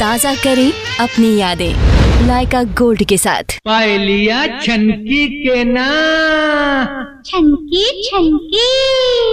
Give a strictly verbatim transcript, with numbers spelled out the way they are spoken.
ताज़ा करें अपनी यादें लाइका गोल्ड के साथ। पायलिया छनकी के ना छनकी छनकी।